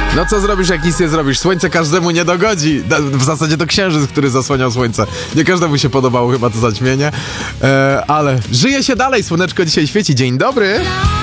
No co zrobisz, jak nic nie zrobisz? Słońce każdemu nie dogodzi. W zasadzie to księżyc, który zasłaniał słońce. Nie każdemu się podobało chyba to zaćmienie. Ale żyje się dalej, słoneczko dzisiaj świeci. Dzień dobry!